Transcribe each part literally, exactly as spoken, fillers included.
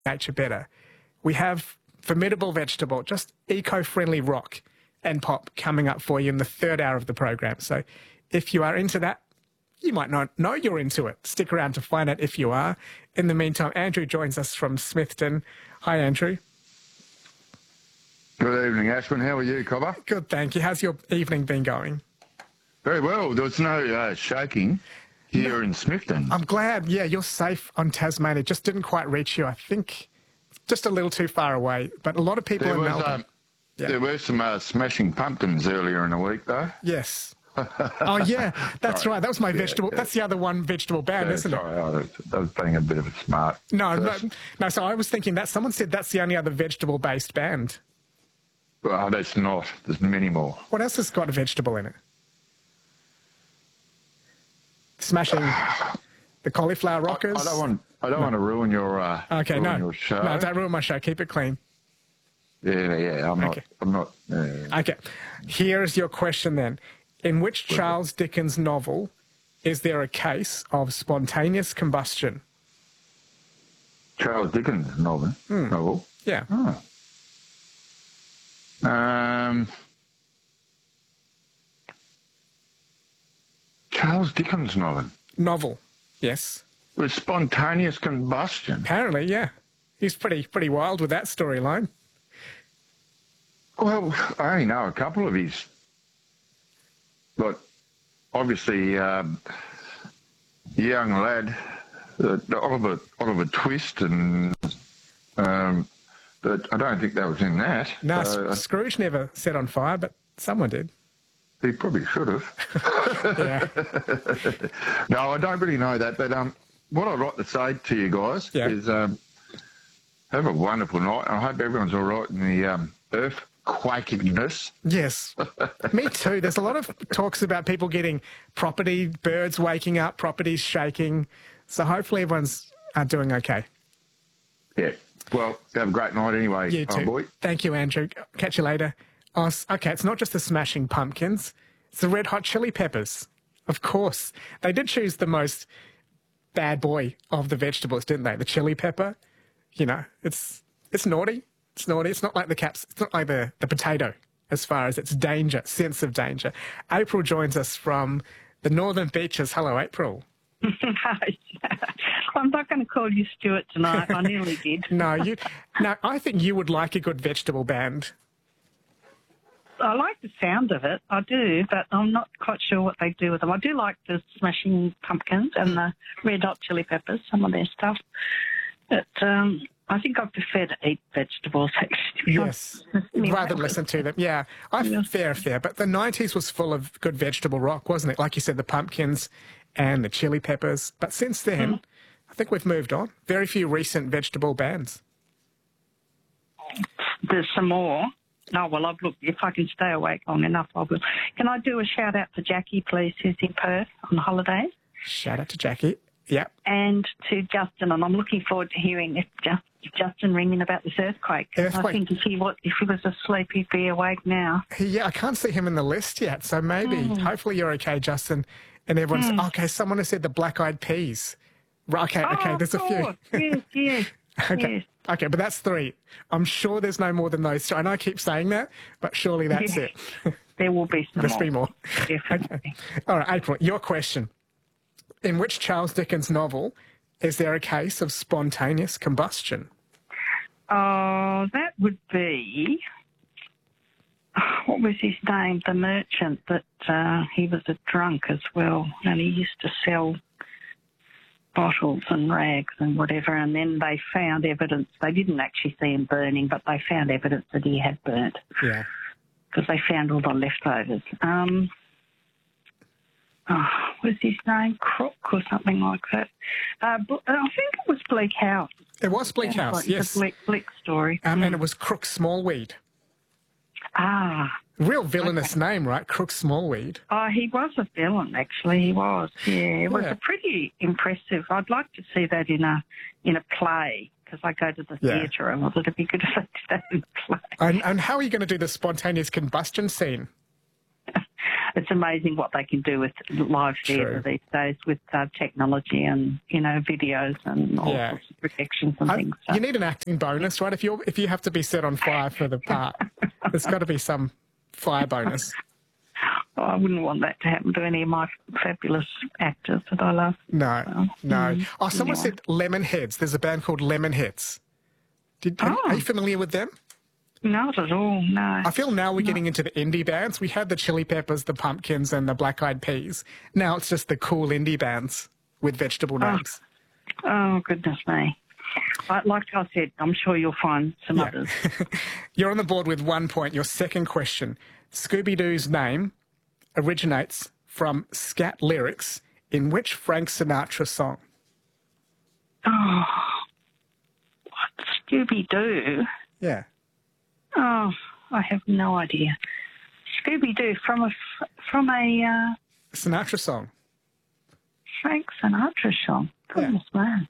nature better. We have formidable vegetable, just eco-friendly rock and pop coming up for you in the third hour of the program. So if you are into that, you might not know you're into it. Stick around to find out if you are. In the meantime, Andrew joins us from Smithton. Hi, Andrew. Good evening, Ashwin. How are you, Cobber? Good, thank you. How's your evening been going? Very well. There was no uh, shaking here no, in Smithton. I'm glad. Yeah, you're safe on Tasmania. It just didn't quite reach you, I think. Just a little too far away. But a lot of people there in was, Melbourne. Um, yeah. There were some uh, smashing pumpkins earlier in the week, though. Yes. Oh, yeah, that's right. That was my yeah, vegetable. Yeah. That's the other one vegetable band, yeah, isn't sorry, it? I was, I was being a bit of a smart No, no, person. no. So I was thinking that someone said that's the only other vegetable-based band. Well, that's not. There's many more. What else has got a vegetable in it? Smashing the Cauliflower Rockers. I, I don't want. I don't no. want to ruin your. Uh, okay, ruin no, your show. no, don't ruin my show. Keep it clean. Yeah, yeah. I'm okay. not. I'm not. Uh, okay. Here is your question then. In which Charles Dickens novel is there a case of spontaneous combustion? Charles Dickens novel. Hmm. Novel. Yeah. Oh. Um. Charles Dickens novel. Novel. Yes. With spontaneous combustion. Apparently, yeah. He's pretty pretty wild with that storyline. Well, I only know a couple of his. But obviously, um, young lad, uh, Oliver Oliver Twist, and um, but I don't think that was in that. No, uh, Scrooge never set on fire, but someone did. He probably should have. yeah. No, I don't really know that. But um, what I'd like to say to you guys yeah. is um, have a wonderful night. I hope everyone's all right in the um, earth. Quakiness. Yes, me too. There's a lot of talks about people getting property, birds waking up, properties shaking. So hopefully everyone's uh, doing okay. Yeah. Well, have a great night anyway, you too. Oh boy. Thank you, Andrew. Catch you later. Oh, okay, it's not just the Smashing Pumpkins. It's the Red Hot Chili Peppers. Of course. They did choose the most bad boy of the vegetables, didn't they? The chili pepper. You know, it's it's naughty. It's naughty. It's not like the caps. It's not like the, the potato as far as its danger, sense of danger. April joins us from the Northern Beaches. Hello, April. Hi. I'm not going to call you Stuart tonight. I nearly did. no, you. No, I think you would like a good vegetable band. I like the sound of it. I do, but I'm not quite sure what they do with them. I do like the Smashing Pumpkins and the Red Hot Chili Peppers, some of their stuff. But um, I think I prefer to eat vegetables, actually. Yes, rather than listen to them. Yeah, I yeah. fair, fair. But the nineties was full of good vegetable rock, wasn't it? Like you said, the pumpkins and the chili peppers. But since then, mm. I think we've moved on. Very few recent vegetable bands. There's some more. Oh, well, I've looked. If I can stay awake long enough, I will. Can I do a shout-out to Jackie, please, who's in Perth on holidays? Shout out to Jackie. Yep. And to Justin, and I'm looking forward to hearing if, just, if Justin ringing about this earthquake. earthquake. I think if he, was, if he was asleep, he'd be awake now. Yeah, I can't see him in the list yet, so maybe. Mm. Hopefully you're okay, Justin. And everyone's, mm. okay, someone has said the black-eyed peas. Okay, oh, okay, there's a few. Yes, yes, okay. yes. Okay, but that's three. I'm sure there's no more than those two. I know I keep saying that, but surely that's yeah. it. There will be some There's more. be more. Definitely. Okay. All right, April, your question. In which Charles Dickens novel is there a case of spontaneous combustion? Oh, that would be... What was his name? The merchant that uh, he was a drunk as well, and he used to sell bottles and rags and whatever, and then they found evidence. They didn't actually see him burning, but they found evidence that he had burnt. Yeah. Because they found all the leftovers. Um, oh, what was his name? Crook or something like that. Uh, I think it was Bleak House. It was Bleak House, like yes. It's a bleak, bleak story. Um, mm. And it was Crook Smallweed. Ah. Real villainous okay. name, right? Crook Smallweed. Oh, he was a villain, actually. He was. Yeah, it yeah. was a pretty impressive. I'd like to see that in a in a play, because I go to the yeah. theatre and thought it'd be good if they did that in a play. And, and how are you going to do the spontaneous combustion scene? it's amazing what they can do with live theatre these days with uh, technology and, you know, videos and all Yeah. sorts of protections and I, things. So. you need an acting bonus, right? If you if you have to be set on fire for the part, there's got to be some fire bonus. Oh, I wouldn't want that to happen to any of my fabulous actors that I love. No, Well, no. mm, Oh, someone yeah. said Lemonheads. There's a band called Lemonheads. Did, are, Oh. are you familiar with them? Not at all, no. I feel now we're getting into the indie bands. We had the Chili Peppers, the Pumpkins, and the Black Eyed Peas. Now it's just the cool indie bands with vegetable names. Oh, goodness me. I, like I said, I'm sure you'll find some Yeah. others. You're on the board with one point. Your second question. Scooby-Doo's name originates from scat lyrics in which Frank Sinatra song? Oh, what? Scooby-Doo? Yeah. Oh, I have no idea. Scooby-Doo from a, from a uh, Sinatra song. Frank Sinatra song. Goodness man.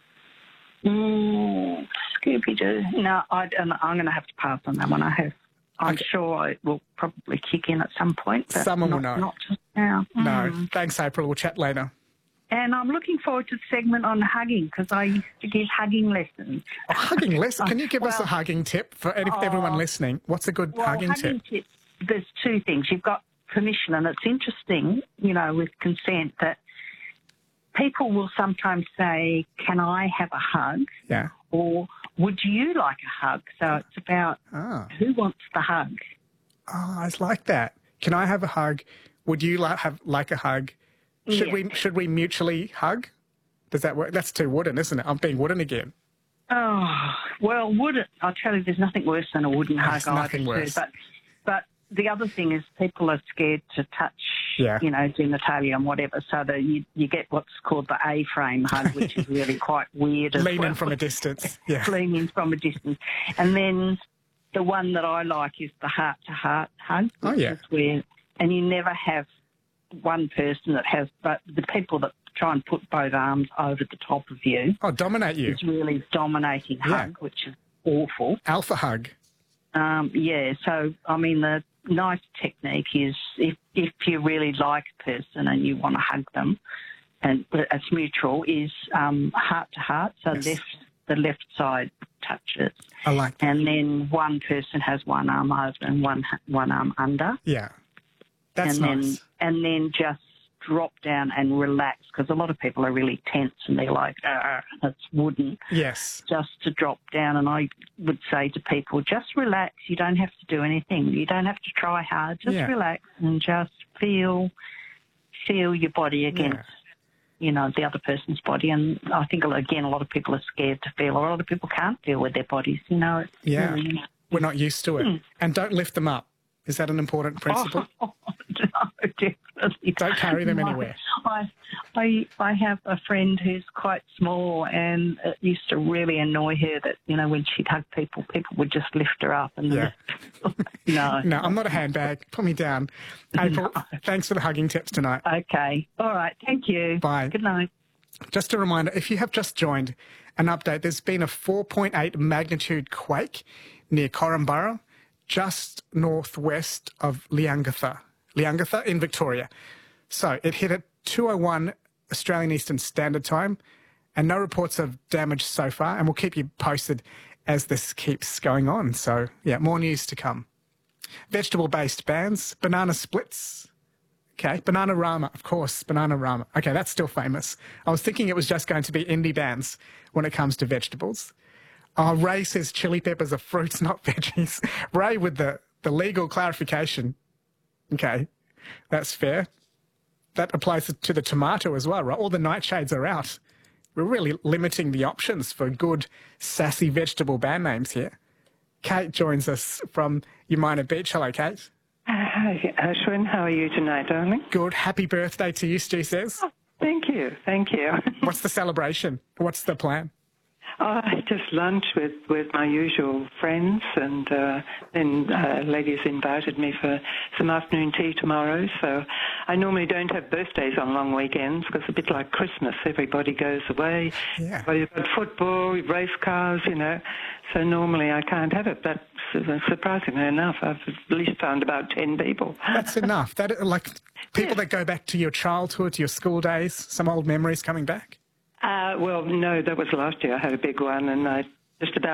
Mm, Scooby-Doo. No, I, I'm going to have to pass on that one. I have. I'm Okay. sure it will probably kick in at some point. But Someone will not, know. Not just now. No. Mm. Thanks, April. We'll chat later. And I'm looking forward to the segment on hugging because I used to give hugging lessons. Oh, hugging lesson. Can you give us a Well- hugging tip for any, everyone listening? What's a good Well, hugging, hugging tip? tips, there's two things. You've got permission, and it's interesting, you know, with consent that people will sometimes say, can I have a hug? Yeah. Or would you like a hug? So it's about Ah. who wants the hug. Oh, I like that. Can I have a hug? Would you like have like a hug? Should Yeah. we should we mutually hug? Does that work? That's too wooden, isn't it? I'm being wooden again. Oh, well, would it? I'll tell you, there's nothing worse than a wooden hug. There's either, nothing too. worse. But, but the other thing is people are scared to touch, Yeah. you know, genitalia and whatever, so that you, you get what's called the A-frame hug, which is really quite weird as Lean well. in from a distance. Yeah. Leaning from a distance. And then the one that I like is the heart-to-heart hug. Oh, which yeah. is where, and you never have one person that has, but the people that try and put both arms over the top of you Oh, dominate you. is really dominating Yeah. hug, which is awful. Alpha hug. Um, yeah, so, I mean, the nice technique is if, if you really like a person and you want to hug them, and it's mutual, is um, heart-to-heart, so Yes. left the left side touches. I like that. And then one person has one arm over and one one arm under, Yeah. That's and then nice. and then just drop down and relax because a lot of people are really tense and they're like, ah, it's wooden. Yes. Just to drop down, and I would say to people, just relax. You don't have to do anything. You don't have to try hard. Just Yeah. relax and just feel feel your body against. Yeah. You know, the other person's body. And I think, again, a lot of people are scared to feel. A lot of people can't feel with their bodies, you know. It's Yeah. really, We're not used to it. Hmm. And don't lift them up. Is that an important principle? Oh, no, definitely. Don't carry them No. anywhere. I, I, I have a friend who's quite small, and it used to really annoy her that, you know, when she'd hug people, people would just lift her up. And Yeah. no. No, I'm not a handbag. Put me down. April, thanks for the hugging tips tonight. Okay. All right. Thank you. Bye. Good night. Just a reminder, if you have just joined, an update, there's been a four point eight magnitude quake near Korumburra, just northwest of Leongatha, Leongatha in Victoria. So it hit at two oh one Australian Eastern Standard Time, and no reports of damage so far, and we'll keep you posted as this keeps going on. So, yeah, more news to come. Vegetable-based bands, Banana Splits. Okay, Bananarama, of course, Bananarama. Okay, that's still famous. I was thinking it was just going to be indie bands when it comes to vegetables. Oh, Ray says chili peppers are fruits, not veggies. Ray with the, the legal clarification. Okay, that's fair. That applies to the tomato as well, right? All the nightshades are out. We're really limiting the options for good, sassy vegetable band names here. Kate joins us from Umina Beach. Hello, Kate. Hi, Ashwin. How are you tonight, darling? Good. Happy birthday to you, Stu says. Thank you. Thank you. What's the celebration? What's the plan? Uh, just lunch with, with my usual friends, and uh, then uh, ladies invited me for some afternoon tea tomorrow. So I normally don't have birthdays on long weekends because it's a bit like Christmas. Everybody goes away. Yeah. Everybody's got football, race cars, you know. So normally I can't have it. But Surprisingly enough, I've at least found about ten people. That's enough. That like people that go back to your childhood, to your school days, some old memories coming back? Uh, well, no, that was last year. I had a big one, and I just about